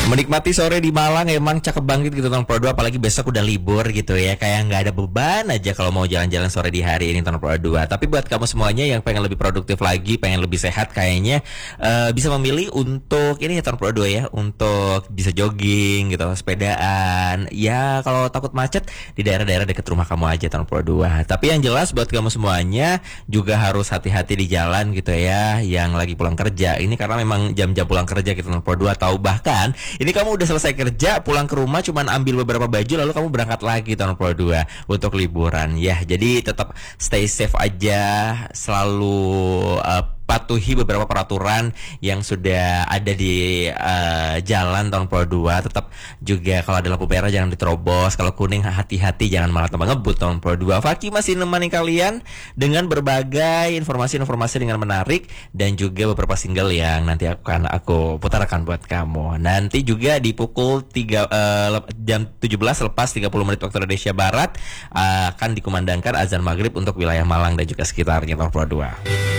Menikmati sore di Malang emang cakep banget gitu tahun Pro 2. Apalagi besok udah libur gitu ya. Kayak nggak ada beban aja kalau mau jalan-jalan sore di hari ini tahun Pro 2. Tapi buat kamu semuanya yang pengen lebih produktif lagi, pengen lebih sehat kayaknya bisa memilih untuk ini ya tahun Pro 2 ya. Untuk bisa jogging gitu, sepedaan. Ya kalau takut macet di daerah-daerah dekat rumah kamu aja tahun Pro 2. Tapi yang jelas buat kamu semuanya juga harus hati-hati di jalan gitu ya. Yang lagi pulang kerja. Ini karena memang jam-jam pulang kerja kita tahun Pro 2 tahu bahkan ini kamu udah selesai kerja, pulang ke rumah cuman ambil beberapa baju lalu kamu berangkat lagi tahun Pro 2 untuk liburan ya. Jadi tetap stay safe aja, selalu patuhi beberapa peraturan yang sudah ada di jalan tahun Pro 2. Tetap juga kalau ada lampu merah jangan diterobos, kalau kuning hati-hati jangan malah tambah ngebut tahun Pro 2. Faki masih nemani kalian dengan berbagai informasi-informasi dengan menarik dan juga beberapa single yang nanti akan aku putarkan buat kamu. Nanti juga di pukul jam 17 lepas 30 menit waktu Indonesia Barat akan dikumandangkan azan maghrib untuk wilayah Malang dan juga sekitarnya tahun Pro 2.